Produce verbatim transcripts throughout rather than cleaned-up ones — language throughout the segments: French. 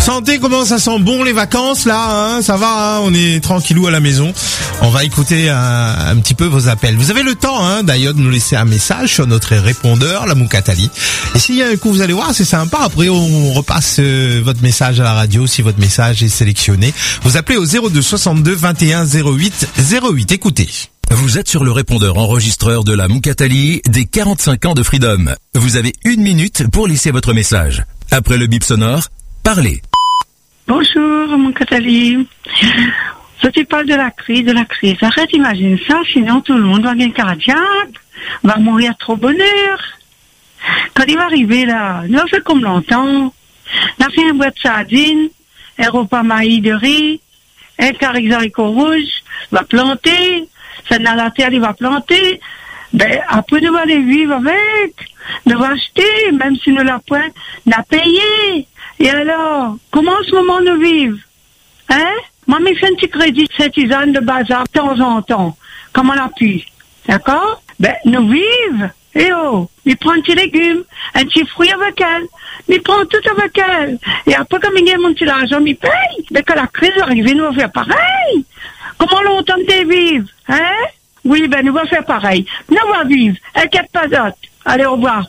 Sentez comment ça sent bon les vacances là, hein, ça va, hein, on est tranquillou à la maison. On va écouter un, un petit peu vos appels. Vous avez le temps, hein, d'ailleurs, de nous laisser un message sur notre répondeur, la Moukatali. Et s'il y a un coup, vous allez voir, c'est sympa. Après, on repasse euh, votre message à la radio si votre message est sélectionné. Vous appelez au zéro deux soixante-deux vingt et un zéro huit zéro huit. Écoutez. Vous êtes sur le répondeur enregistreur de la Moukatali des quarante-cinq ans de Freedom. Vous avez une minute pour laisser votre message. Après le bip sonore, parlez. Bonjour, Moukatali. Je te parle de la crise, de la crise. Arrête, imagine ça, sinon tout le monde va gagner cardiaque, va mourir trop bonheur. Quand il va arriver là, nous on fait comme longtemps. On a fait un boîte de sardines, un repas maïs de riz, un carré haricots rouges, va planter, ça n'a la terre, il va planter. Ben, après nous allons vivre avec, nous va acheter, même si nous la point, n'a payé. Et alors, comment en ce moment nous vivons? Hein? Moi, je fais un petit crédit, cette tisane de bazar, de temps en temps, comme on a pu. D'accord? Ben, nous vivons. Et oh, il prend un petit légume, un petit fruit avec elle. Il prend tout avec elle. Et après, comme il gagne mon petit argent, il paye. Ben, quand la crise va arriver, nous allons faire pareil. Comment longtemps tu vivre? Hein? Oui, ben, nous allons faire pareil. Nous allons vivre. Inquiète pas d'autre. Allez, au revoir.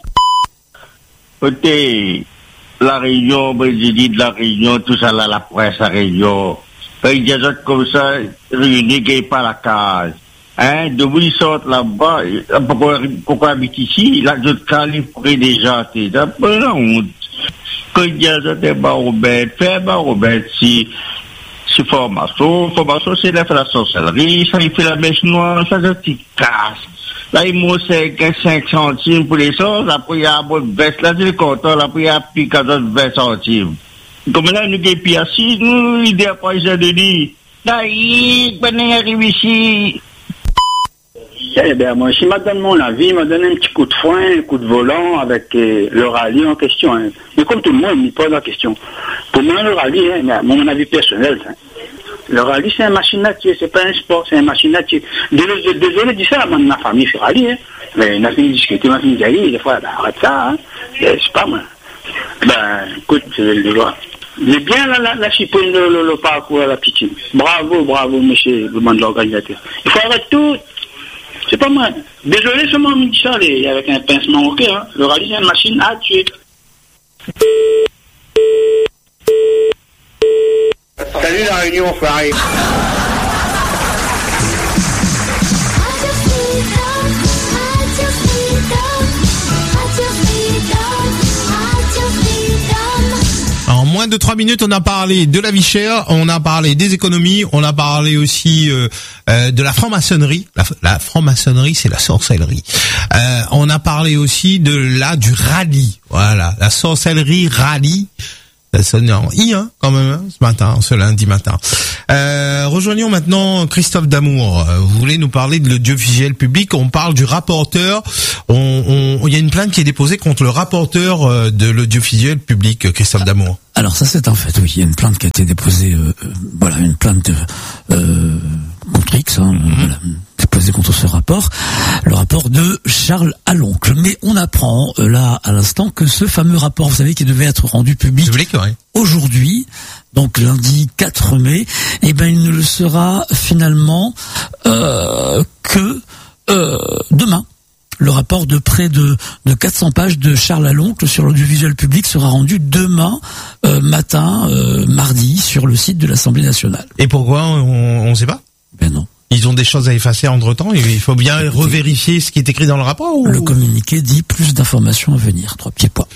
Écoutez, la Réunion, ben, j'ai dit de la Réunion, tout ça là, la presse, la Réunion. Il y a des autres comme ça, réunis, qui n'est pas la case. Hein, de vous, ils sortent là-bas, pourquoi, pourquoi habitent ici? Là, je qualifierai déjà, c'est un peu la honte. Quand il y a des autres, bah, Robert, fait, bah, Robert, si, si formation, formation, c'est la, la sorcellerie, ça, il fait la mèche noire, ça, ça, tu casse. Là, il m'a cinq centimes pour les sauces, après, il y a un bon veste, là, c'est content, là, après, il y a plus qu'à vingt centimes. Comme là, nous, qui est assis, nous, il dit après, j'ai de dire, là, il, ben, il arrive ici. Eh bien, moi, si m'a donné mon avis, il m'a donné un petit coup de foin, un coup de volant avec euh, le rallye en question. Hein. Mais comme tout le monde, il me pose la question. Pour moi, le rallye, hein, mon avis personnel, hein, le rallye, c'est une machine à tuer, c'est pas un sport, c'est une machine à tuer. Désolé, désolé de dire ça, ma famille fait rallye, hein. Mais on a fini de discuter, on a fini de dire, des fois, ben, arrête ça, hein. C'est pas moi. Ben, écoute, je vais le voir. Mais bien la, la, la chipoune, le, le, le parcours à la petite. Bravo, bravo, monsieur le monde de l'organisateur. Il faut arrêter tout. C'est pas moi. Désolé, seulement me dit ça, les, avec un pincement au cœur. Hein. Le rallye, c'est une machine à tuer. Salut la Réunion, Farid. En moins de trois minutes, on a parlé de la vie chère, on a parlé des économies, on a parlé aussi euh, euh, de la franc-maçonnerie. La, la franc-maçonnerie, c'est la sorcellerie. Euh, on a parlé aussi de là du rallye. Voilà, la sorcellerie rallye. Ça sonne en I, hein, quand même, hein, ce matin, ce lundi matin. Euh, rejoignons maintenant Christophe Damour. Vous voulez nous parler de l'audiovisuel public. On parle du rapporteur. On, on, il y a une plainte qui est déposée contre le rapporteur de l'audiovisuel public, Christophe Damour. Alors ça, c'est un fait, oui. Il y a une plainte qui a été déposée, euh, voilà, une plainte euh, contre X, hein, mm-hmm. voilà, déposée contre ce rapport, le rapport de Charles Aloncle. Mais on apprend euh, là à l'instant que ce fameux rapport, vous savez, qui devait être rendu public, public ouais. aujourd'hui, donc lundi quatre mai, eh ben il ne le sera finalement euh, que euh, demain. Le rapport de près de, de quatre cents pages de Charles Aloncle sur l'audiovisuel public sera rendu demain euh, matin, euh, mardi, sur le site de l'Assemblée nationale. Et pourquoi on ne sait pas? Ben non. Ils ont des choses à effacer entre-temps, il faut bien Écoutez, revérifier ce qui est écrit dans le rapport ou... Le communiqué dit plus d'informations à venir, trois petits points.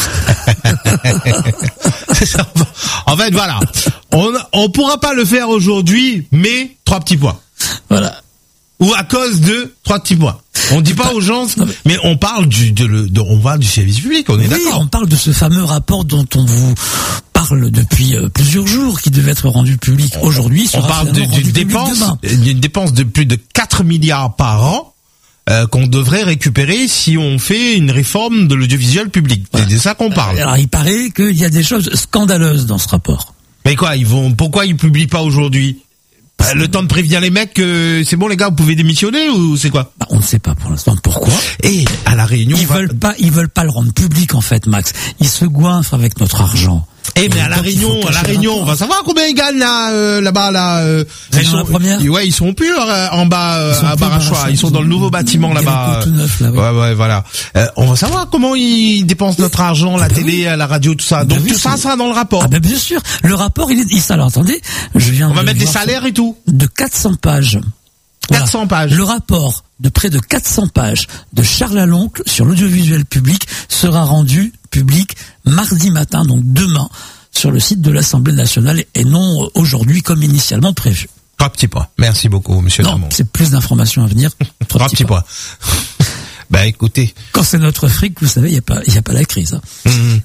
C'est ça. En fait, voilà. On on pourra pas le faire aujourd'hui, mais trois petits points. Voilà. Ou à cause de trois petits points. On dit pas aux gens, mais on parle du, de, de, on parle du service public, on est oui, d'accord. On parle de ce fameux rapport dont on vous parle depuis euh, plusieurs jours, qui devait être rendu public aujourd'hui. On parle d'une dépense, d'une dépense de plus de quatre milliards par an, euh, qu'on devrait récupérer si on fait une réforme de l'audiovisuel public. Voilà. C'est de ça qu'on parle. Alors, il paraît qu'il y a des choses scandaleuses dans ce rapport. Mais quoi, ils vont, pourquoi ils publient pas aujourd'hui? Bah, le temps de prévenir les mecs que c'est bon les gars, vous pouvez démissionner ou c'est quoi? Bah, on ne sait pas pour l'instant pourquoi. Et à la Réunion, ils va... veulent pas, ils veulent pas le rendre public en fait, Max. Ils se goinfrent avec notre argent. Eh mais à la Réunion, à la Réunion, on va savoir combien ils gagnent là, euh, là-bas là. Euh, ils sont la première. Ouais, ils sont plus euh, en bas euh, à Barachois, ils sont dans le nouveau bâtiment là-bas. Tout neuf, là, ouais. ouais, ouais, voilà. Euh, on va savoir comment ils dépensent notre argent, la ah, télé, bah oui. la radio, tout ça. Donc bah oui, tout ça sera dans le rapport. Ah ben bah bien sûr, le rapport il est, il alors attendez, je viens. On va de mettre les salaires et tout. De quatre cents pages. quatre cents voilà. pages. Le rapport de près de quatre cents pages de Charles Aloncle sur l'audiovisuel public sera rendu public mardi matin, donc demain, sur le site de l'Assemblée nationale et non aujourd'hui comme initialement prévu. Trois petits points. Merci beaucoup, monsieur Non, Damon. c'est plus d'informations à venir. Trois, Trois petits points. points. Bah écoutez. Quand c'est notre fric, vous savez, il n'y a pas, il y a pas la crise. Hein. Mmh.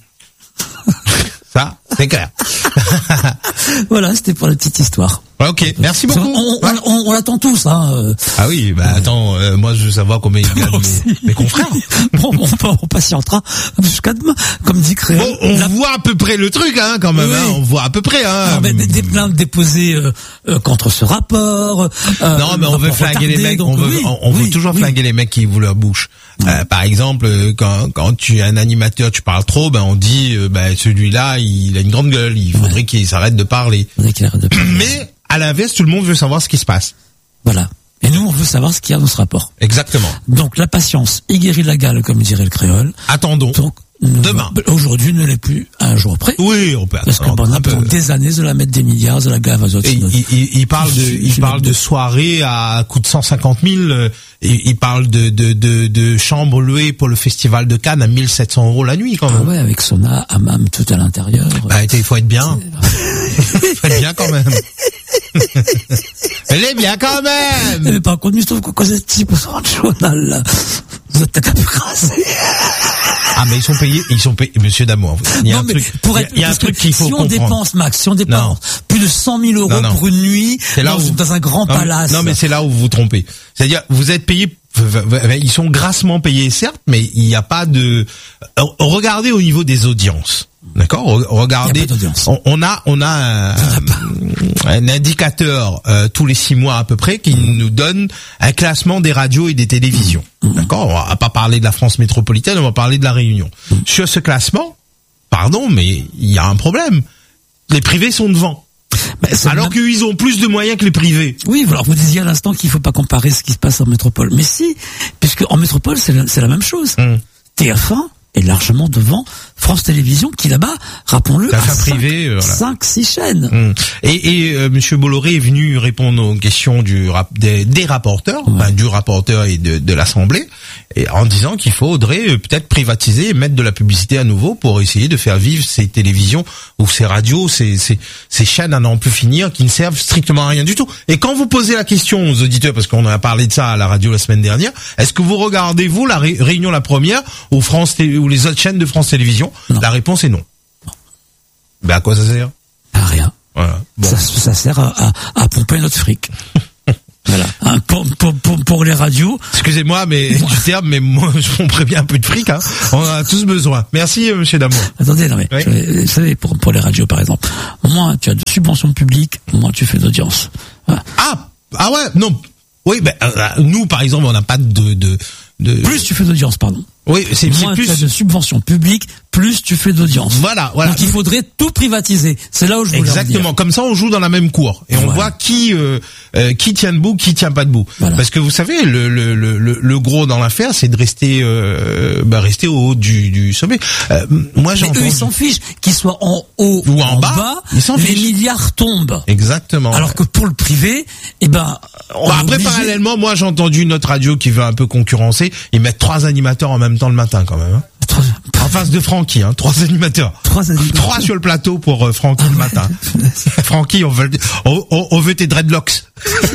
Ça, c'est clair. Voilà, c'était pour la petite histoire. Ok, merci beaucoup. On, on, on, on l'attend tous, hein. Ah oui, bah attends, euh, moi je veux savoir combien ils gagnent mes, mes confrères. Bon, on, on patientera jusqu'à demain, comme dit Créole. Bon, on la... voit à peu près le truc, hein, quand même. Oui. Hein, on voit à peu près, hein. Alors, mais, des, des plaintes déposées euh, euh, contre ce rapport. Euh, non, mais on veut flinguer retardé, les mecs. Donc, on veut, oui, on, on oui, veut toujours oui. flinguer les mecs qui ouvrent leur bouche. Oui. Euh, par exemple, quand quand tu es un animateur, tu parles trop, ben on dit, euh, ben celui-là, il a une grande gueule. Il faudrait ouais. qu'il s'arrête de parler. Qu'il arrête de parler. Mais à l'inverse, tout le monde veut savoir ce qui se passe. Voilà. Et nous, on veut savoir ce qu'il y a dans ce rapport. Exactement. Donc, la patience, y guérit la gale, comme dirait le créole. Attendons. Donc, demain. Aujourd'hui ne l'est plus à un jour près. Oui, on peut attendre. Parce que pendant, pendant des années, de la mettre des milliards, de la gave à il, il, il parle de, il parle de soirées à coût de cent cinquante mille. Il, il parle de, de, de, de chambres louées pour le festival de Cannes à mille sept cents euros la nuit, quand même. Ah ouais, avec sauna, hammam, tout à l'intérieur. Bah, il faut être bien. Il faut être bien quand même. Elle est bien quand même. Mais par contre, Mustapha, quoi, c'est type sur un journal, là. Vous êtes peut-être un peu crassé. Ah, mais ils sont payés, ils sont payés, monsieur Damour. Il y a non, un truc, pour être, il y a un truc qu'il faut si on comprendre. Dépense, Max, si on dépense non. plus de cent mille euros non, non. pour une nuit, dans, où, dans un grand non, palace. Non, mais c'est là où vous vous trompez. C'est-à-dire, vous êtes payé, ils sont grassement payés, certes, mais il n'y a pas de, regardez au niveau des audiences. D'accord, regardez, on, on a on a un, un indicateur euh, tous les six mois à peu près qui mmh. nous donne un classement des radios et des télévisions. Mmh. D'accord, on va pas parler de la France métropolitaine, on va parler de la Réunion. Mmh. Sur ce classement, pardon, mais il y a un problème. Les privés sont devant. Bah, alors même... qu'ils ont plus de moyens que les privés. Oui, alors vous disiez à l'instant qu'il faut pas comparer ce qui se passe en métropole, mais si, puisque en métropole c'est la, c'est la même chose. Mmh. T F un est largement devant France Télévisions, qui là-bas, rappelons-le, a privé, voilà. cinq, six chaînes. Mmh. Et, et euh, Monsieur Bolloré est venu répondre aux questions du rap, des, des rapporteurs, ouais. enfin, du rapporteur et de, de l'Assemblée, et en disant qu'il faudrait euh, peut-être privatiser et mettre de la publicité à nouveau pour essayer de faire vivre ces télévisions ou ces radios, ces, ces, ces chaînes à n'en plus finir qui ne servent strictement à rien du tout. Et quand vous posez la question aux auditeurs, parce qu'on a parlé de ça à la radio la semaine dernière, est-ce que vous regardez vous la ré- Réunion la première ou France Télé, ou les autres chaînes de France Télévisions? Non. La réponse est non. non. Ben à quoi ça sert? À rien. Voilà. Bon. Ça, ça sert à, à, à pomper notre fric. Voilà. Hein, pour, pour, pour, pour les radios. Excusez-moi, mais du terme, mais moi, je pomperais bien un peu de fric. Hein. On a tous besoin. Merci, Monsieur Damour. Attendez, non mais, oui. je, vous savez, pour, pour les radios, par exemple, moins tu as de subventions publiques, moins tu fais d'audience. Voilà. Ah, ah ouais, non. Oui, ben euh, nous, par exemple, on n'a pas de, de, de. Plus tu fais d'audience, pardon. Oui, c'est, moins c'est plus tu as de subventions publiques, plus tu fais d'audience. Voilà, voilà. Donc il faudrait tout privatiser. C'est là où je voulais Exactement. en dire. Comme ça, on joue dans la même cour et voilà. on voit qui euh, euh, qui tient debout, qui tient pas debout. Voilà. Parce que vous savez, le le le le gros dans l'affaire, c'est de rester euh, bah rester au haut du du sommet. Euh, moi, j'entends. Mais eux, ils s'en fichent, qu'ils soient en haut ou en, en bas, bas ils s'en les milliards tombent. Exactement. Alors que pour le privé, eh ben. On bah, après, obligé... parallèlement, moi, j'ai entendu une autre radio qui veut un peu concurrencer. Ils mettent trois animateurs en même temps le matin, quand même. Hein. En face de Francky, hein, trois animateurs. Trois animateurs. Trois sur le plateau pour euh, Francky ah, le matin. Francky, on veut, on, on, on veut tes dreadlocks.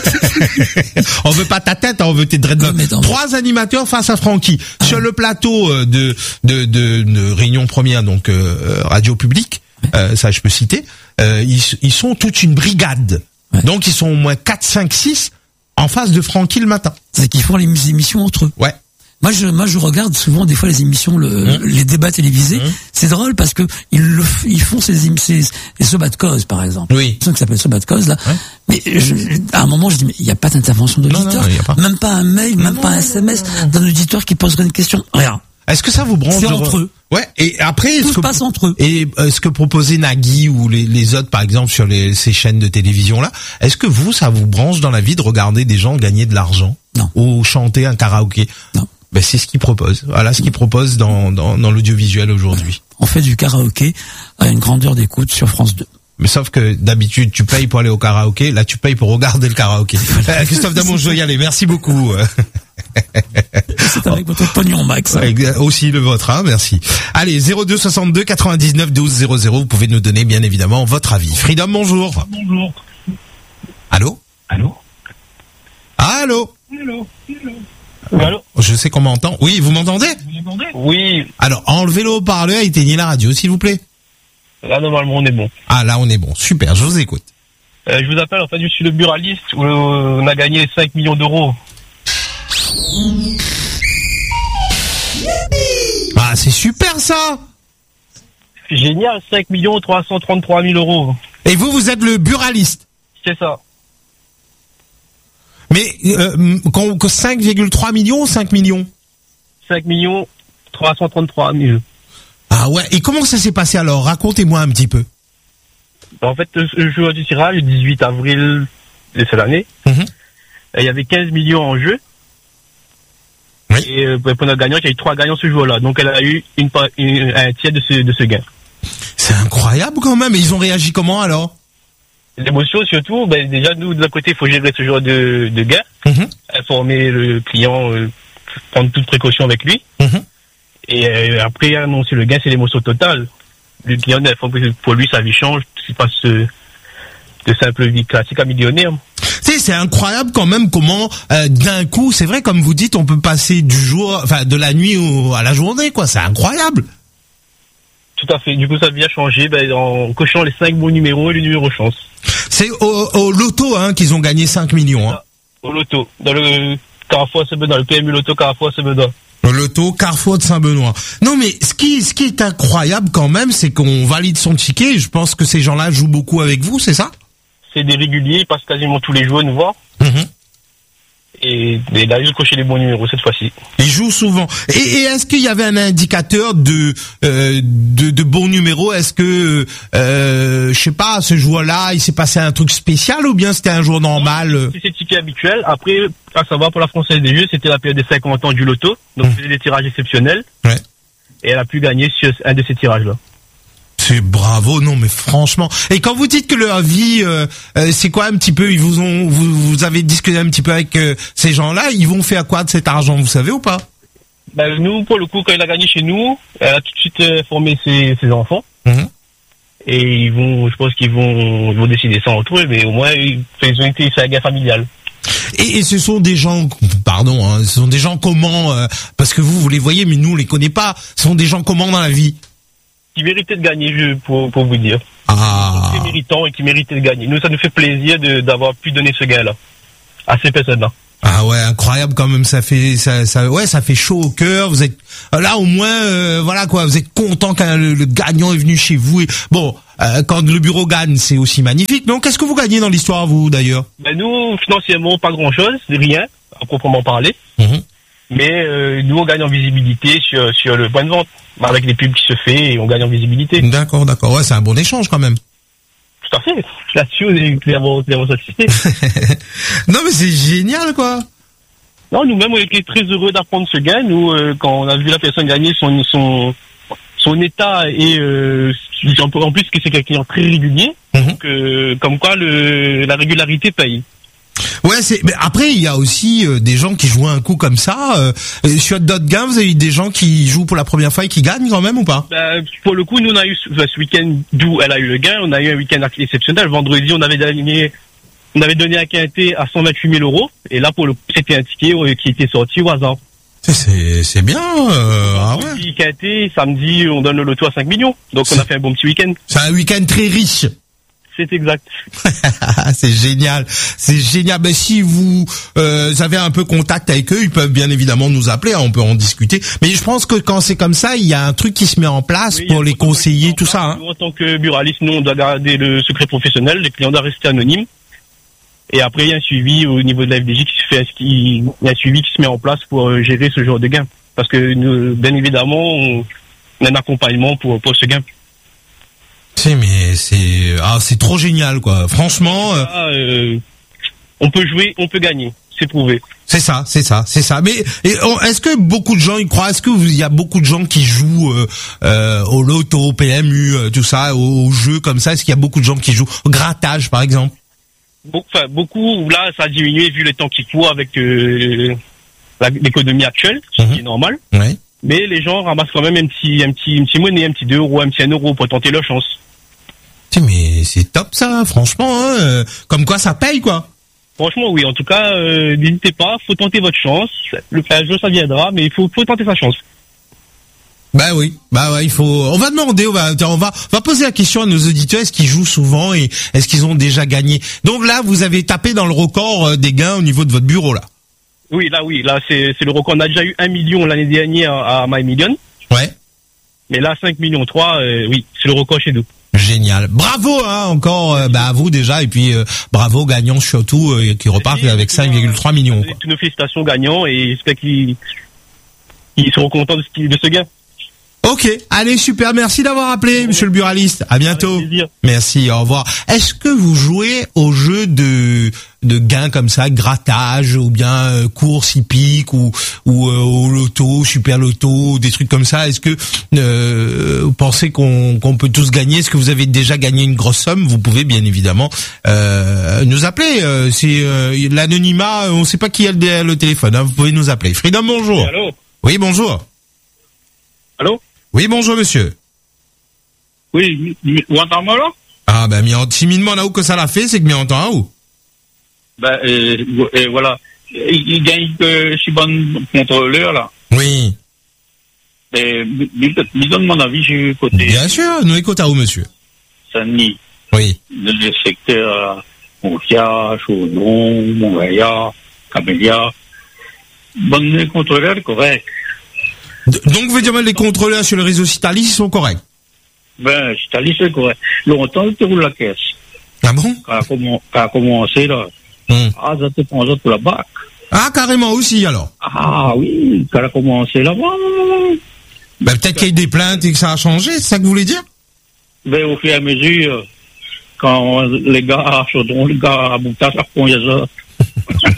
On veut pas ta tête, on veut tes dreadlocks. Non, trois animateurs face à Francky. Ah. Sur le plateau de, de, de, de Réunion Première, donc euh, radio publique, euh, ça je peux citer, euh, ils, ils sont toute une brigade. Ouais. Donc ils sont au moins quatre, cinq, six en face de Francky le matin. C'est qu'ils font les émissions entre eux. Ouais. Moi je moi je regarde souvent des fois les émissions le, mmh. les débats télévisés, mmh. c'est drôle parce que ils le ils font ces ces les sobat de cause par exemple. Oui. C'est ça qui s'appelle sobat de cause là. Ouais. Mais je, à un moment je dis mais il y a pas d'intervention d'auditeur, non, non, y a pas. même pas un mail, même non, pas un S M S non, non, non. d'un auditeur qui poserait une question, rien. Est-ce que ça vous branche? C'est de... entre eux. Ouais. Et après, Tout ce se que... passe entre eux. Et euh, ce que proposait Nagui ou les, les autres, par exemple, sur les, ces chaînes de télévision là, est-ce que vous, ça vous branche dans la vie de regarder des gens gagner de l'argent? Non. Ou chanter un karaoké? Non. Ben c'est ce qu'ils proposent. Voilà ce qu'ils proposent dans, dans, dans l'audiovisuel aujourd'hui. On fait du karaoké à une grandeur d'écoute sur France deux. Mais sauf que d'habitude tu payes pour aller au karaoké, là tu payes pour regarder le karaoké. Euh, Christophe Damon, je dois y aller. Merci beaucoup. C'est avec votre pognon, Max. Ouais, aussi le vôtre, hein, merci. Allez, zéro deux soixante-deux quatre-vingt-dix-neuf douze zéro zéro, vous pouvez nous donner bien évidemment votre avis. Freedom, bonjour. Bonjour. Allô? Allô? Allô? Allô? Allô? Allô? Je sais qu'on m'entend. Oui, vous m'entendez? Vous m'entendez? Oui. Alors, enlevez le haut-parleur et éteignez la radio, s'il vous plaît. Là, normalement, on est bon. Ah, là, on est bon. Super, je vous écoute. Euh, je vous appelle, en fait, je suis le buraliste où euh, on a gagné cinq millions d'euros. Ah, c'est super, ça! Génial, cinq millions trois cent trente-trois mille euros. Et vous, vous êtes le buraliste? C'est ça. Mais euh, cinq virgule trois millions ou cinq millions? cinq millions trois cent trente-trois mille. Ah ouais, et comment ça s'est passé alors? Racontez-moi un petit peu. En fait, le jour du tirage, le dix-huit avril de cette année, mm-hmm. il y avait quinze millions en jeu. Oui. Et euh, pour notre gagnante, il y a eu trois gagnants ce jour-là. Donc elle a eu une, une, un tiers de ce, de ce gain. C'est incroyable quand même. Et ils ont réagi comment alors? L'émotion surtout, ben, déjà nous de notre côté, il faut gérer ce genre de, de gain, mm-hmm. informer le client, euh, prendre toute précaution avec lui. Mm-hmm. Et euh, après annoncer le gain, c'est l'émotion totale. Le client, pour lui, sa vie change. Il passe euh, de simple vie classique à millionnaire. C'est, c'est incroyable quand même comment euh, d'un coup, c'est vrai comme vous dites, on peut passer du jour, enfin de la nuit au, à la journée, quoi. C'est incroyable. Tout à fait. Du coup, sa vie a changé ben, en cochant les cinq bons numéros et le numéro chance. C'est au, au loto hein, qu'ils ont gagné cinq millions. Hein. Au loto, dans le Carrefour Saint-Benoît, le P M U Loto Carrefour Saint-Benoît. Le loto Carrefour de Saint-Benoît. Non mais ce qui, ce qui est incroyable quand même, c'est qu'on valide son ticket. Je pense que ces gens-là jouent beaucoup avec vous, c'est ça? C'est des réguliers, ils passent quasiment tous les jours nous voir. Mm-hmm. Et, et là, ils ont coché les bons numéros cette fois-ci. Ils jouent souvent. Et, et est-ce qu'il y avait un indicateur de euh, de, de bons numéros? Est-ce que euh, je sais pas, ce jour-là, il s'est passé un truc spécial ou bien c'était un jour normal? C'est ces tickets habituels. Après, à savoir pour la Française des Jeux, c'était la période des cinquante ans du loto, donc c'était des tirages exceptionnels. Ouais. Et elle a pu gagner sur un de ces tirages-là. C'est bravo, non mais franchement. Et quand vous dites que leur vie, euh, euh, c'est quoi un petit peu, ils vous ont, vous, vous avez discuté un petit peu avec euh, ces gens-là, ils vont faire quoi de cet argent, vous savez ou pas? Ben nous, pour le coup, quand il a gagné chez nous, elle a tout de suite euh, formé ses, ses enfants. Mm-hmm. Et ils vont, je pense qu'ils vont, ils vont décider ça entre eux, mais au moins ils, ils ont été sur la guerre familiale. Et, et ce sont des gens, pardon, hein, ce sont des gens comment, euh, parce que vous, vous les voyez, mais nous on les connaît pas. Ce sont des gens comment dans la vie? Qui méritaient de gagner, je, pour, pour vous dire. Ah. Qui méritants et qui méritaient de gagner. Nous, ça nous fait plaisir de, d'avoir pu donner ce gain-là à ces personnes-là. Ah ouais, incroyable quand même. Ça fait, ça, ça, ouais, ça fait chaud au cœur. Vous êtes là au moins, euh, voilà quoi. Vous êtes content quand le, le gagnant est venu chez vous. Et, bon, euh, quand le bureau gagne, c'est aussi magnifique. Mais qu'est-ce que vous gagnez dans l'histoire, vous d'ailleurs? Ben nous, financièrement, pas grand-chose, rien à proprement parler. Mmh. Mais euh, nous, on gagne en visibilité sur sur le point de vente, avec les pubs qui se fait, et on gagne en visibilité. D'accord, d'accord. Ouais, c'est un bon échange quand même. Tout à fait. Là-dessus, on est clairement, clairement satisfait. Non, mais c'est génial, quoi. Non, nous-mêmes, on était très heureux d'apprendre ce gain. Nous, euh, quand on a vu la personne gagner, son son son état et euh, en plus que c'est quelqu'un de très régulier, mmh. donc euh, comme quoi le la régularité paye. Ouais, c'est. Mais après, il y a aussi euh, des gens qui jouent un coup comme ça. Euh, sur d'autres gains, vous avez eu des gens qui jouent pour la première fois et qui gagnent quand même ou pas? Ben, pour le coup, nous on a eu ce week-end d'où elle a eu le gain. On a eu un week-end exceptionnel. Vendredi, on avait gagné, on avait donné un quintet à cent vingt-huit mille euros. Et là, pour le coup, c'était un ticket qui était sorti au hasard. C'est c'est bien. Euh, ah ouais. Samedi quintet, samedi, on donne le loto à cinq millions. Donc on a fait un bon petit week-end. C'est un week-end très riche. C'est exact. C'est génial, c'est génial. Ben si vous euh, avez un peu contact avec eux, ils peuvent bien évidemment nous appeler, hein, on peut en discuter. Mais je pense que quand c'est comme ça, il y a un truc qui se met en place oui, pour les conseiller, tout ça. Hein. Nous, en tant que buraliste, nous on doit garder le secret professionnel, les clients doivent rester anonymes. Et après il y a un suivi au niveau de la F D J qui se fait, il y a un suivi qui se met en place pour gérer ce genre de gain. parce que nous, bien évidemment, on, on a un accompagnement pour, pour ce gain. C'est, mais c'est, ah, c'est trop génial, quoi. Franchement, euh... Ah, euh, on peut jouer, on peut gagner. C'est prouvé. C'est ça, c'est ça, c'est ça. Mais et, oh, est-ce que beaucoup de gens y croient? Est-ce que il y a beaucoup de gens qui jouent euh, euh, au loto, au P M U, euh, tout ça, aux, aux jeux comme ça? Est-ce qu'il y a beaucoup de gens qui jouent au grattage, par exemple? Bon, enfin, beaucoup. Là, ça a diminué vu les temps qu'il faut avec euh, la, l'économie actuelle, ce mmh. qui est normal. Ouais. Mais les gens ramassent quand même un petit, un petit, un petit monnaie, un petit deux euros, un petit un euro pour tenter leur chance. Mais c'est top ça, franchement. Hein. Comme quoi, ça paye, quoi. Franchement, oui. En tout cas, euh, n'hésitez pas. Faut tenter votre chance. Le jeu, ça viendra, mais il faut, faut tenter sa chance. Bah oui, bah ouais, il faut. On va demander, on va, on va, on va poser la question à nos auditeurs, est-ce qu'ils jouent souvent et est-ce qu'ils ont déjà gagné. Donc là, vous avez tapé dans le record des gains au niveau de votre bureau là. Oui, là, oui, là, c'est, c'est le record. On a déjà eu un million l'année dernière à, à My Million. Ouais. Mais là, cinq millions trois, euh, oui, c'est le record chez nous. Génial. Bravo, hein, encore, euh, bah, à vous déjà, et puis, euh, bravo, gagnant surtout, euh, qui repartent avec cinq virgule trois millions, quoi. Toutes nos félicitations gagnants, et j'espère qu'ils, ils seront contents de ce, de ce gain. Ok, allez, super, merci d'avoir appelé, ouais. Monsieur le buraliste. À bientôt. Merci, au revoir. Est-ce que vous jouez au jeu de de gains comme ça, grattage, ou bien euh, course hippique, ou ou euh, au loto, super loto, des trucs comme ça? Est-ce que euh, vous pensez qu'on qu'on peut tous gagner? Est-ce que vous avez déjà gagné une grosse somme? Vous pouvez bien évidemment euh, nous appeler. Euh, c'est euh, l'anonymat, on ne sait pas qui a le, le téléphone. Hein, vous pouvez nous appeler. Freedom, bonjour. Allô. Oui, bonjour. Allô. Oui, bonjour, monsieur. Oui, vous entendez là? Ah, ben, si mi demande à où que ça l'a fait, c'est que m'y entend à où? Ben, euh, euh, voilà. Il gagne que je suis bon contrôleur, là. Oui. Mais, me donne mon avis, j'ai côté. Bien sûr, nous écoutons à où, monsieur? Saint-Denis. Oui. Le secteur, Montia, Chaudron, Montréal, Camélia. Bon contrôleur, correct. Donc, vous voulez dire, les contrôleurs sur le réseau Citalis, ils sont corrects? Ben, Citalis, c'est correct. Longtemps, tu roules la caisse. Ah bon? Quand ça a commencé, là. Hum. Ah, ça te prend ça pour la bac. Ah, carrément aussi, alors? Ah, oui, quand ça a commencé là-bas. Ben, peut-être qu'il y a eu des plaintes et que ça a changé, c'est ça que vous voulez dire? Ben, au fur et à mesure, quand les gars à Chaudron, les gars à Bouta, ça reprend ça.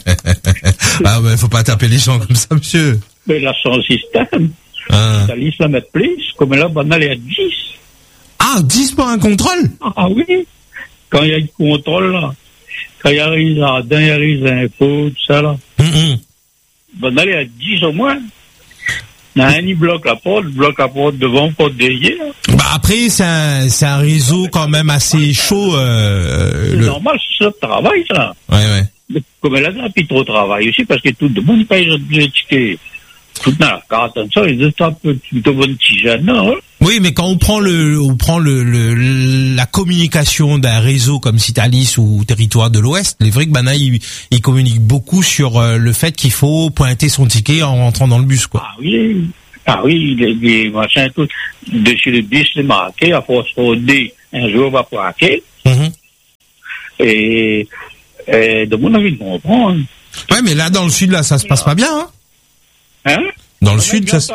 Ah, ben, faut pas taper les gens comme ça, monsieur. Mais là, sans système. Ah. Citalis la met plus, comme là, ben, elle est à dix. Ah, dix pour un contrôle? Ah, oui. Quand il y a un contrôle, là. Quand il y a les jardins, il y a les impôts, tout ça, là. Mm-hmm. Ben, elle est à dix au moins. Un, il bloque la porte, bloque la porte devant, porte derrière. Bah après, c'est un, c'est un réseau quand même assez chaud. Euh, c'est le... normal, c'est ça le travail, ça. Ouais, ouais. Comme elle a un peu trop de travail aussi, parce que tout le monde paye les tickets. Tout la carte, ça, ils disent un peu de bonne petite jeune, non? Oui, mais quand on prend le, on prend le, le la communication d'un réseau comme Citalis ou Territoire de l'Ouest, les vrais que Bana, il, il communique beaucoup sur euh, le fait qu'il faut pointer son ticket en rentrant dans le bus, quoi. Ah oui, ah oui, les, les machins, tout, dessus le bus, c'est marqué, à force de un jour, on va pointer. Mm-hmm. Et, et, de mon avis, de comprendre. Ouais, mais là, dans le sud, là, ça se passe pas bien, hein? Hein? Dans le sud, ça se...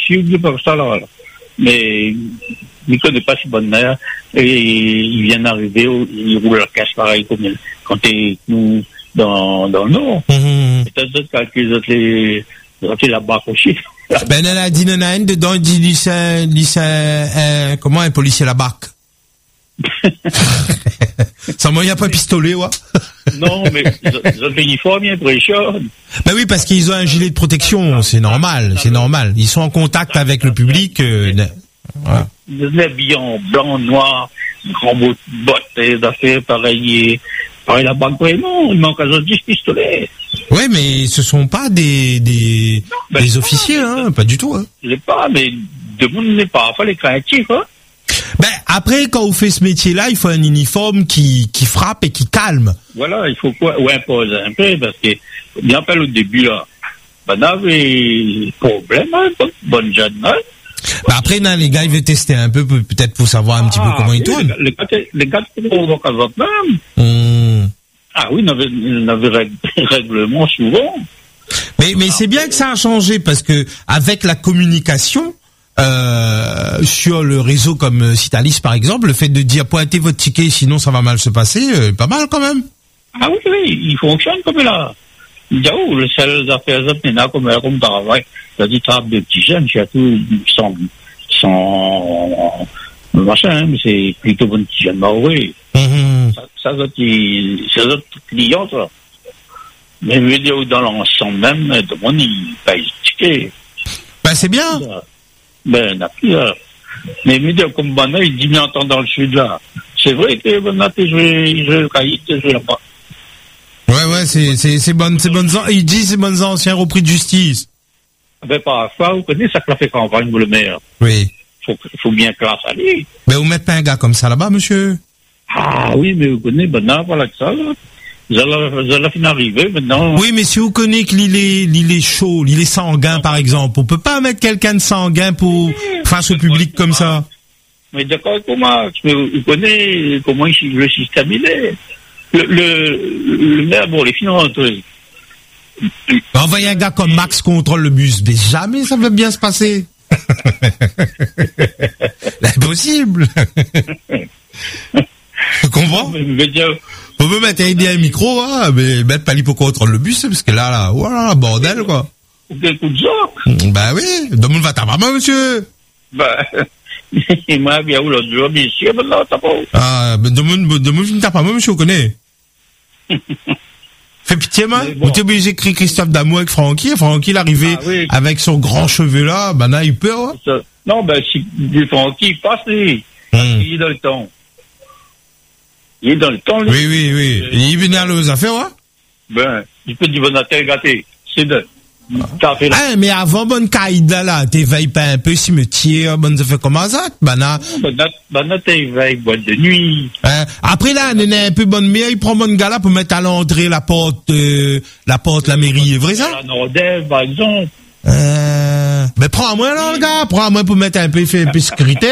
Mais, il ne connaît pas si bonne mère, et il vient d'arriver, il roule la caisse pareil comme quand t'es, nous, dans, dans le nord. Mmh. Et t'as d'autres quelques autres, les, les là-bas aussi. Ben, elle a dit, non, non, dedans, il dit, lycée, lycée, euh, comment un policier la barque? Ça moi, il n'y a pas pistolet, ouais. Non, mais ils ont l'uniforme, il impressionne. Ben oui, parce qu'ils ont un gilet de protection, c'est normal, c'est normal. Ils sont en contact avec le public. Euh, ouais. Ils habillés en blanc, noir, grand bottes d'affaires, pareil, pareil la banque, non, il manque à dix pistolets. Ouais, mais ce sont pas des des, non, ben des officiers, pas, hein, pas du tout. Hein. Je sais pas, mais de monde n'est pas, faut les créatifs, hein. Ben après, quand vous faites ce métier-là, il faut un uniforme qui qui frappe et qui calme. Voilà, il faut quoi, ou impose un peu, parce que bien pas au début là, ben on avait problème, hein, bonne jeune, hein. Ben après, non, les gars, ils veulent tester un peu, peut-être pour savoir un ah, petit peu comment oui, ils tournent. Les gars, les gars, on va qu'à votre même. Mmh. Ah oui, on avait, on avait règlement souvent. Mais, mais c'est bien que ça a changé parce que avec la communication, euh, sur le réseau comme Citalis par exemple, le fait de dire pointez votre ticket sinon ça va mal se passer, euh, pas mal quand même. Ah oui, oui, il fonctionne comme là. Il dit, oh, les seules affaires, maintenant, comme, comme travail, il a dit, trappe des petits jeunes, surtout, sans, sans, machin, hein, mais c'est plutôt bon petit jeune, bah oui. Mmh. Ça, ça, c'est d'autres clients, ça. Mais je veux dire, dans l'ensemble même, de mon, il paye le ticket. Ben, c'est bien. Ben, n'a plus, là. Mais je veux dire, comme maintenant, il dit, mais entend dans le sud, là. C'est vrai que, maintenant, je vais, je vais le cahier, je vais là-bas. Ouais, ouais, c'est, c'est, c'est bonne, c'est bonnes, il dit c'est bonnes anciens repris de justice. Ben, parfois, vous connaissez ça que la fait campagne, vous, le maire. Oui. Faut, faut bien que là, ça aille. Mais vous mettez pas un gars comme ça là-bas, monsieur? Ah, oui, mais vous connaissez, maintenant, voilà que ça, là. Vous allez, vous allez finir arriver, maintenant. Oui, mais si vous connaissez que l'île est, l'île est chaud, l'île est sanguin, par exemple, on peut pas mettre quelqu'un de sanguin pour, face au public comme ça. Mais d'accord, comment? Mais vous connaissez comment le système il est. Le, le, le maire, bon, les finances, oui. Envoyer un gars comme Max contrôle le bus, mais jamais ça va bien se passer. Impossible. Tu comprends? On peut mettre un, un micro, hein, mais mettre pas l'hypo contrôle le bus, parce que là, là, voilà, bordel, quoi. Quel coup de joc? Bah oui, demande va ta maman, monsieur. Bah, et moi, bien, ou l'autre jour, bien sûr, ben là, t'as pas. Ah, ben, demande, demande, t'as pas maman, monsieur, on connaît. Fais pitié, moi. Bon. Vous t'es obligé d'écrire Christophe Damour avec Francky. Francky, il est arrivé ah, oui. avec son grand cheveu là. Ben là, il peut, hein. Ça, non, ben, si Francky passe, lui. Hum. Il est dans le temps. Il est dans le temps, lui. Oui, oui, oui. Euh, il vient aller aux affaires, hein. Ben, il peut dire, bon, à terre gâtée. C'est de. Ah, mais avant bonne caïda là, t'éveilles pas un peu cimetière, bonne ça fait comment ça, bana. Bana t'éveilles boîte de nuit. Hein? Après là, on est un peu bonne mère, il prend bonne gars là pour mettre à l'entrée la porte, euh, la porte, la mairie, est vrai ça? La Nordève, par exemple. Euh, mais prends à moi là, le gars, prends à moi pour mettre un peu, fait un peu sécurité.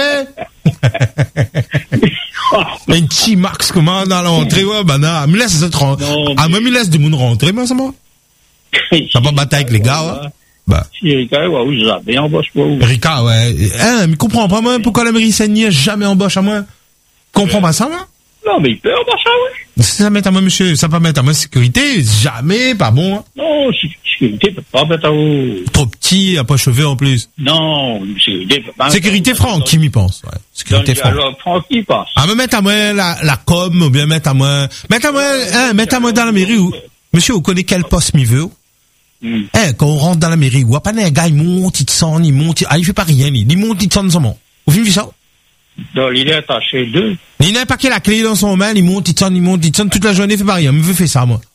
Un petit max comment dans l'entrée, ouais, bana, me laisse cette rentrer. Ah, moi, me laisse du monde rentrer, moi, ça moi. T'as pas bataille avec les gars, ouais? Bah. Si Rika, ouais, oui, jamais embauche pas. Rika, ouais. Hein, mais comprends pas, moi, pourquoi la mairie Saint-Denis jamais embauche à moi? Comprends pas ça, moi? Non, mais il peut embaucher, oui. Ça met à moi, monsieur, ça peut mettre à moi sécurité, jamais, pas bon, hein. Non, sécurité peut pas mettre à vous. Trop petit, à pas cheveux en plus. Non, sécurité peut pas. Sécurité Franck, qui m'y pense, ouais. Sécurité Franck. Alors, Franck, qui pense? Ah, me mettre à moi la, la com, ou bien mettre à moi, mettre à moi, hein, mettre à moi dans la mairie où, monsieur, vous connaissez quel poste m'y veut? Mm. Eh, quand on rentre dans la mairie, ou pas un gars, il monte, il te sent, il monte, il... ah, il fait pas rien, il, il monte, il te sent seulement. Vous avez vu ça? Non, il est attaché deux. Il n'a pas qu'il la clé dans son main, il monte, il te sent, il monte, il te sent toute la journée, il fait pas rien. Il me fait ça, moi.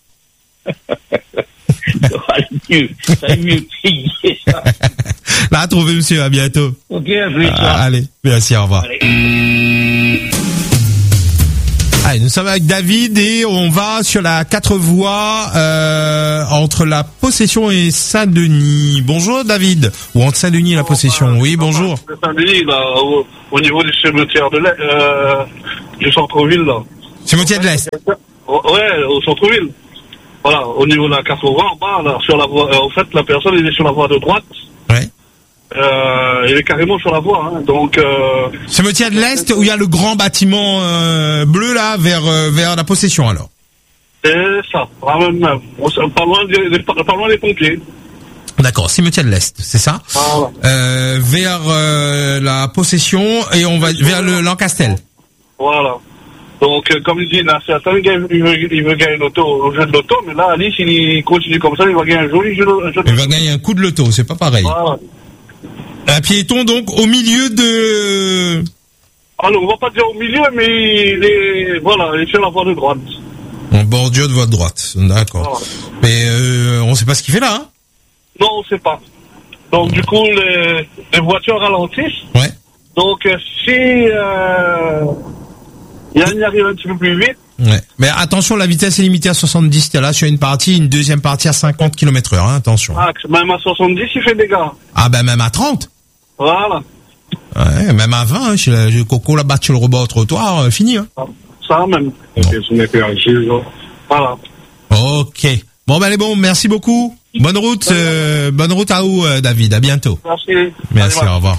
Ça va mieux, ça va mieux payer, ça. Là, trouvez, monsieur, à bientôt. Ok, à plus tard. Ah, allez, merci, au revoir. Allez. Allez, nous sommes avec David et on va sur la quatre voies euh, entre la Possession et Saint-Denis. Bonjour David, ou entre Saint-Denis et la Possession. Oui, bonjour. Saint-Denis, là, au, au niveau du cimetière de l'Est, euh, du centre-ville, là. Cimetière de l'Est. Ouais, au centre-ville. Voilà, au niveau de la quatre voies, en bas, là, sur la voie, euh, en fait, la personne, elle est sur la voie de droite. Ouais. Euh, il est carrément sur la voie, hein, donc. Euh, Cimetière de l'Est où il y a le grand bâtiment euh, bleu là vers euh, vers la Possession alors. C'est ça, pas loin, pas loin des, pas loin des pompiers. D'accord, Cimetière de l'Est, c'est ça. Voilà. Euh, vers euh, la Possession et on va vers le Lancastel. Voilà. Donc, euh, comme il dit, là, certains il veut, il veut gagner l'auto, le jeu de l'auto, mais là, Alice, il continue comme ça, il va gagner un joli jeu de l'auto. Il va gagner un coup de loto, c'est pas pareil. Voilà. Un piéton donc au milieu de. Alors on va pas dire au milieu, mais il est voilà, il est sur la voie de droite. En bordure de voie de droite, d'accord. Voilà. Mais euh, on sait pas ce qu'il fait là. Hein? Non, on sait pas. Donc du coup les, les voitures ralentissent. Ouais. Donc euh, si euh, il y arrive un petit peu plus vite. Ouais. Mais attention, la vitesse est limitée à soixante-dix. T'es là sur une partie, une deuxième partie à cinquante kilomètres heure. Hein, attention. Ah, même à soixante-dix, il fait des dégâts. Ah ben même à trente. Voilà. Ouais, même à vingt, hein, chez le, le Coco là-bas sur le rebord trottoir, euh, fini. Hein. Ça même. Bon. Voilà. Ok. Bon ben allez bon, merci beaucoup. Bonne route, euh, bonne route à vous, euh, David. À bientôt. Merci. Merci, au revoir.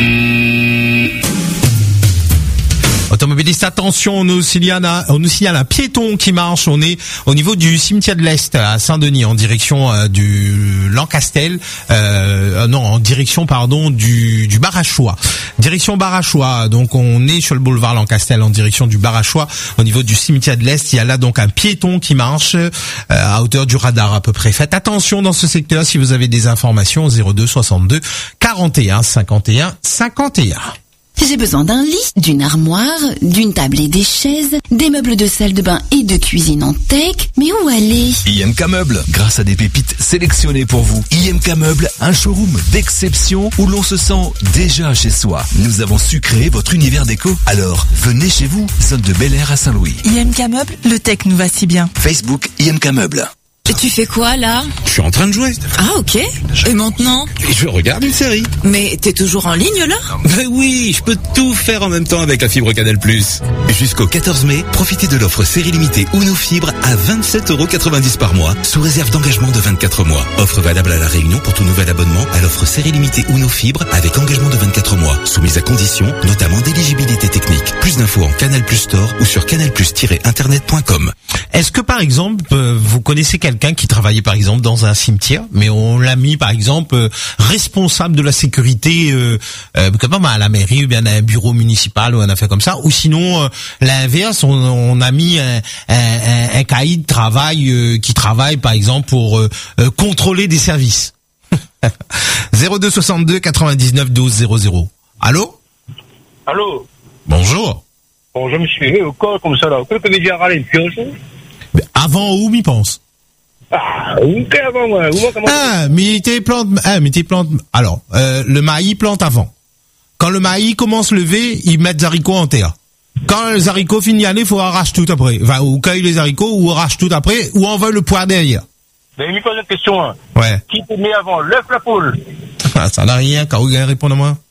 Automobiliste, attention, on nous signale un, on nous signale un piéton qui marche. On est au niveau du cimetière de l'Est à Saint-Denis, en direction euh, du Lancastel, euh, non, en direction, pardon, du, du Barachois. Direction Barachois. Donc, on est sur le boulevard Lancastel en direction du Barachois, au niveau du cimetière de l'Est. Il y a là donc un piéton qui marche euh, à hauteur du radar à peu près. Faites attention dans ce secteur si vous avez des informations au zéro deux soixante-deux quarante et un cinquante et un cinquante et un. J'ai besoin d'un lit, d'une armoire, d'une table et des chaises, des meubles de salle de bain et de cuisine en teck. Mais où aller? I M K Meubles, grâce à des pépites sélectionnées pour vous. I M K Meubles, un showroom d'exception où l'on se sent déjà chez soi. Nous avons su créer votre univers déco. Alors, venez chez vous, zone de Bel Air à Saint-Louis. I M K Meubles, le tech nous va si bien. Facebook I M K Meubles. Et tu fais quoi là? Je suis en train de jouer. Ah ok. Et maintenant? Et je regarde une série. Mais t'es toujours en ligne là? Ben oui, je peux tout faire en même temps avec la fibre Canal plus. Jusqu'au quatorze mai, profitez de l'offre série limitée Uno Fibre à vingt-sept euros quatre-vingt-dix par mois, sous réserve d'engagement de vingt-quatre mois. Offre valable à La Réunion pour tout nouvel abonnement à l'offre série limitée Uno Fibre avec engagement de vingt-quatre mois, soumise à conditions, notamment d'éligibilité technique. Plus d'infos en Canal Plus Store ou sur canal plus tiret internet point com. Est-ce que par exemple, euh, vous connaissez quelqu'un qui travaillait par exemple dans un cimetière, mais on l'a mis par exemple euh, responsable de la sécurité, euh, euh, comme à la mairie ou bien à un bureau municipal ou un affaire comme ça, ou sinon euh, l'inverse, on, on a mis un, un, un, un cahier de travail euh, qui travaille par exemple pour euh, euh, contrôler des services. zéro deux soixante-deux quatre-vingt-dix-neuf douze zéro zéro. Allô? Allô? Bonjour. Bon, je me suis levé au corps comme ça là. Vous avez déjà râlé une pioche? Avant où m'y pense? Ah, ok, avant moi. Ah, mais tes plantes, ah, mais tes plantes, alors, euh, le maïs plante avant. Quand le maïs commence à lever, ils mettent des haricots en terre. Quand les haricots finissent d'y aller, il faut arracher tout après. Enfin, ou cueille les haricots, ou arrache tout après, ou on veut le poire derrière. Mais il me pose une question, hein. Ouais. Qui te met avant, l'œuf, la poule? Ah, ça n'a rien, quand vous répondre à moi.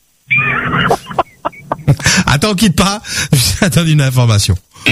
Attends, quitte pas, j'attends une information.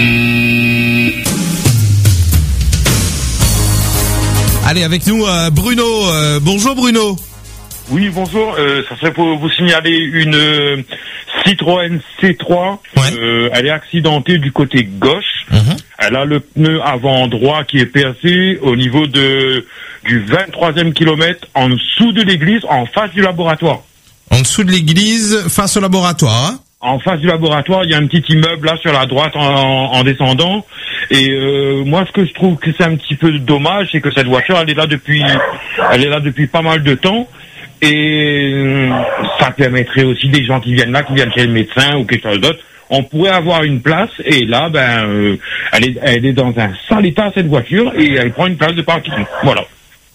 Allez, avec nous, euh, Bruno. Euh, bonjour, Bruno. Oui, bonjour. Euh, ça serait pour vous signaler une euh, Citroën C trois. Ouais. Euh, elle est accidentée du côté gauche. Mm-hmm. Elle a le pneu avant droit qui est percé au niveau de du vingt-troisième kilomètre en dessous de l'église, en face du laboratoire. En dessous de l'église, face au laboratoire, hein? En face du laboratoire, il y a un petit immeuble là sur la droite en, en, en descendant. Et euh, moi, ce que je trouve que c'est un petit peu dommage, c'est que cette voiture, elle est là depuis, elle est là depuis pas mal de temps. Et euh, ça permettrait aussi des gens qui viennent là, qui viennent chez le médecin ou quelque chose d'autre. On pourrait avoir une place. Et là, ben, euh, elle est, elle est dans un sale état cette voiture et elle prend une place de parking. Voilà.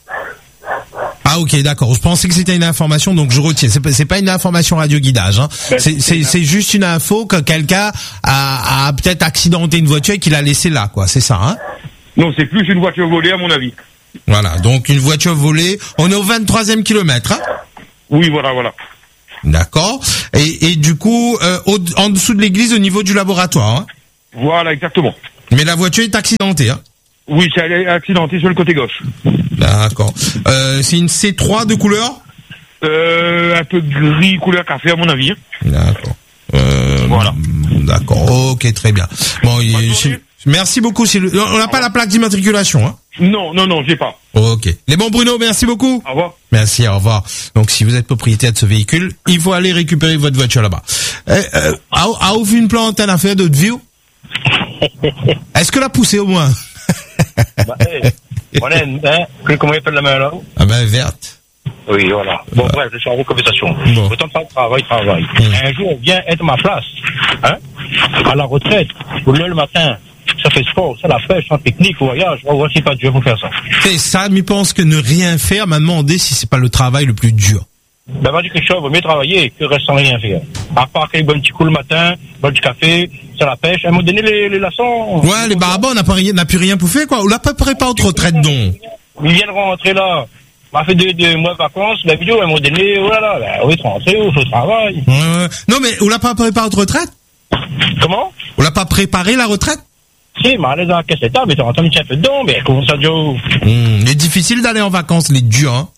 Ah ok, d'accord. Je pensais que c'était une information, donc je retiens. C'est pas, c'est pas une information radio guidage. Hein. C'est, c'est, c'est juste une info que quelqu'un a, a peut-être accidenté une voiture et qu'il a laissé là, quoi. C'est ça, hein? Non, c'est plus une voiture volée à mon avis. Voilà, donc une voiture volée. On est au vingt-troisième kilomètre, hein? Oui, voilà, voilà. D'accord. Et, et du coup, euh, au, en dessous de l'église, au niveau du laboratoire. Hein? Voilà, exactement. Mais la voiture est accidentée, hein? Oui, elle est accidentée sur le côté gauche. D'accord. Euh, c'est une C trois de couleur? Euh, un peu gris, couleur café à mon avis. D'accord. Euh, voilà. D'accord. Ok, très bien. Bon, il, merci beaucoup. Le, on n'a pas la plaque d'immatriculation, hein? Non, non, non, j'ai pas. Ok. Les bons Bruno, merci beaucoup. Au revoir. Merci, au revoir. Donc, si vous êtes propriétaire de ce véhicule, il faut aller récupérer votre voiture là-bas. Euh, euh, a-vous vu une plante en affaire de view? Est-ce que la poussée au moins? Bah, hey, on a une, hein, comment il appelle la main là? Ah ben, verte. Oui, voilà. Bon, ouais. Bref, je suis en conversation. Bon. Autant de travail, travail. Mmh. Un jour, on vient être à ma place, hein, à la retraite, au lieu le matin. Ça fait sport, ça la pêche, ça technique, voyage. On voit si pas Dieu pour faire ça. C'est ça, mais pense que ne rien faire m'a demandé si c'est pas le travail le plus dur. Ben, va dire quelque chose, vaut mieux travailler que rester sans rien faire. À part qu'il y ait un petit coup le matin, boire du café, ça la pêche. À un moment donné, les, les laçons. Ouais, les barabas, on n'a pas rien, n'a plus rien pour faire, quoi. On l'a pas préparé autre retraite, donc. Ils viennent rentrer là. On a fait deux, deux mois de vacances, la vidéo, à un moment donné, oh là là, ben, on va être rentré, on fait le travail. Ouais, ouais. Non, mais on l'a pas préparé autre retraite? Comment? On l'a pas préparé la retraite? Si, mais allez dans la caisse d'état, mais t'as entendu un peu dedans, mais comment ça, Joe? Mmh, c'est difficile d'aller en vacances, les durs, hein.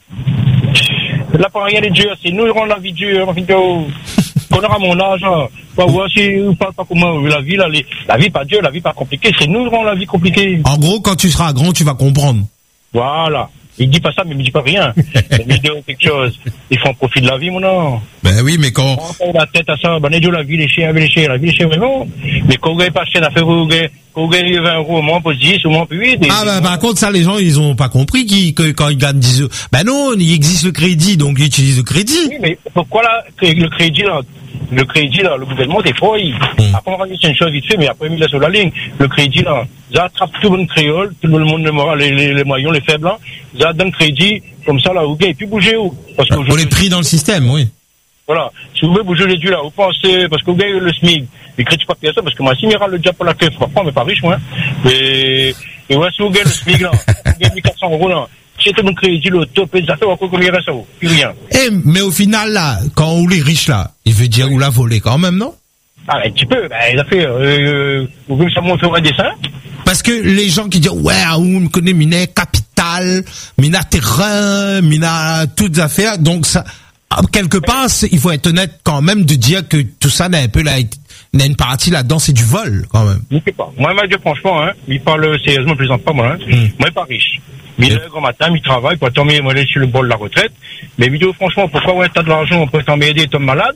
Là, pas rien les durs, c'est nous qui rendons la vie dure, Joe. Qu'on aura mon âge, hein. Pas voir si on parle pas comment la vie, là, les, la vie pas dure, la vie pas compliquée, c'est nous qui rendons la vie compliquée. En gros, quand tu seras grand, tu vas comprendre. Voilà. Il dit pas ça, mais il me dit pas rien. Il me dit quelque chose. Ils font profit de la vie, mon nom. Ben oui, mais quand... On la tête à ça, ben, la vie, les chiens, les chiens, la vie, les chiens, mais non. Mais quand vous n'avez pas acheté une affaire, vous gagnez vingt euros, au moins pour dix, au moins pour huit. Ah, ben, par contre, ça, les gens, ils ont pas compris qu'ils, que, quand ils gagnent dix euros. Ben non, il existe le crédit, donc ils utilisent le crédit. Oui, mais pourquoi là, le crédit, là, le crédit, là, le gouvernement, des fois, il, mmh. après, on va dire c'est une chose vite fait, mais après, il met sur la ligne. Le crédit, là, ça attrape tout le monde créole, tout le monde, les, les, les moyens, les faibles, là. Ça donne crédit, comme ça, là, vous gagnez, puis bougez où? Parce que pour les prix dans le système, oui. Voilà. Si vous voulez bouger les dieux, là, vous pensez, parce que vous gagnez le S M I C, les crédits pas payés ça, parce que moi, si m'ira le job pour la caisse, franchement, mais pas riche, moi. Mais, et ouais, si vous gagnez le S M I C, là, vous gagnez mille quatre cents euros, là. C'est tout mon crédit, le top, et ça fait encore combien reste ça, plus rien. Eh, mais au final, là, quand on est riche, là, il veut dire, on l'a volé quand même, non? Ah, un petit peu, ben, il a fait, euh, vous voulez que ça monte un dessin? Parce que les gens qui disent, ouais, on me connaît, mina capital, mina terrain, mina toutes affaires, donc ça, quelque part, il faut être honnête quand même de dire que tout ça n'a un peu là, n'a une partie là-dedans, c'est du vol, quand même. Je sais pas. Moi, je franchement, hein, il parle sérieusement, je plaisante pas, moi, hein. Mm. Moi, il n'est pas riche. Mais il est grand matin, il travaille, pour tomber, moi, sur le bol de la retraite. Mais vidéo, franchement, pourquoi, ouais, t'as de l'argent, on peut t'en aider, tombe malade.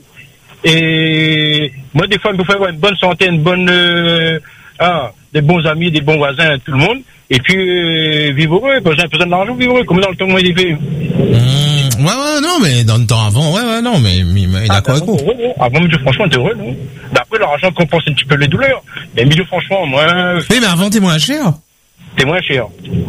Et, moi, des fois, il me faut avoir une bonne santé, une bonne, euh, ah, des bons amis, des bons voisins, tout le monde. Et puis, euh, vivre heureux, parce que j'ai besoin de l'argent, vivre heureux, comme dans le temps où il est fait. Mmh, ouais, ouais, non, mais dans le temps avant, ouais, ouais, non, mais, mais, mais ah, d'accord avec vous. Avant, mais franchement, t'es heureux, non? D'après, l'argent compense un petit peu les douleurs. Mais, milieu, franchement, moi. Oui, mais avant, t'es moins cher. T'es moins cher.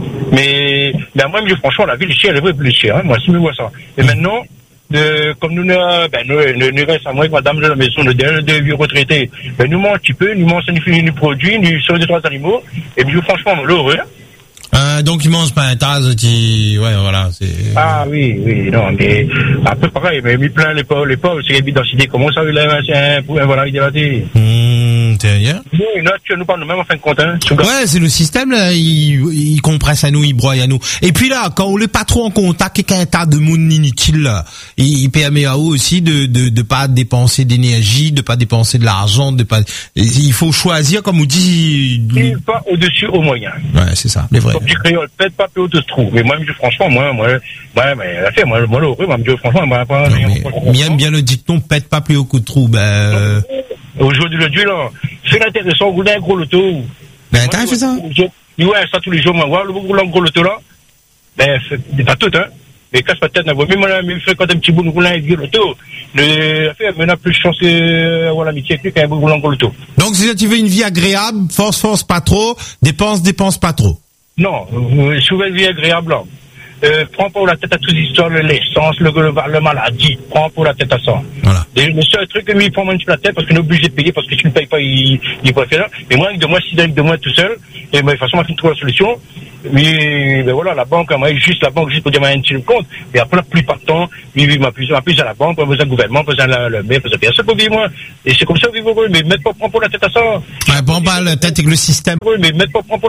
Mais, mais moi, milieu, franchement, la vie, le cher, elle est vraie plus chère, hein. Moi, si je vois ça. Et mmh. maintenant, de, comme nous, ben, nous, nous, nous restons à moi, avec madame de la maison, de deux, deux vieux retraités, ben, nous, mange un petit peu, nous, mange un produit, nous, sur deux, trois animaux, et puis, franchement, on est heureux, hein. Euh, donc il mange pas un tas, qui, ouais, voilà, c'est. Ah oui, oui, non, mais après pareil, mais mis plein les pauvres, les pauvres, c'est les d'identité, comment ça, il a un point, voilà, il a dit. Hum, t'es bien. Nous, tu nous parles nous-mêmes en fin de compte, hein. Ouais, c'est le système, là, il, il compresse à nous, il broye à nous. Et puis là, quand on n'est pas trop en contact avec un tas de monde inutile, là, il, il permet à eux aussi de, de, de pas dépenser d'énergie, de pas dépenser de l'argent, de pas, il faut choisir, comme on dit. Il pas au-dessus au moyen. Ouais, c'est ça, les vrais. Du créole, peut-être pas plus haut de ce trou. Mais moi, je, franchement, moi, moi, moi, mais, la fait, moi, moi, l'heureux, moi, je, franchement, moi, pas, bien, bien le dicton, pète pas plus haut coup de trou, ben, euh... Aujourd'hui, le Dieu, là, c'est intéressant, vous avez un gros loto. Ben, t'as fait ça? Ouais, ça tous les jours, moi, voir le gros loto, là. Ben, c'est pas tout, hein. Mais casse pas tête, même moi, même fréquente un petit bout de roulant avec le loto. Le, fait, on a plus de chance d'avoir l'amitié avec lui qu'un bout de roulant loto. Donc, si tu veux une vie agréable, force, force pas trop, dépense, dépense pas trop. Non, euh, souvent une vie agréable, là. Euh, prends pas la tête à toutes les histoires, l'essence, le, le, le maladie, prends pas la tête à ça. Voilà. Et le seul truc que lui, il prend moins sur la tête parce qu'on est obligé de payer parce que si tu ne payes pas, il, il est pas fait là. Mais moi, avec de moi, si avec de moi tout seul, et ben, de toute façon, moi, je trouve la solution. Mais, ben voilà, la banque, moi, juste la banque, juste pour dire, un petit compte. Et après, la plupart du temps, lui, il m'a plus, plus à la banque, pas besoin du gouvernement, pas besoin de la, mais, pas besoin de ça pour vivre, moi. Et c'est comme ça, vivre heureux, mais mettre pas, prends pas la tête à ça. Ouais, prends pas la tête avec le système. Oui, mais mettre pas, prends pas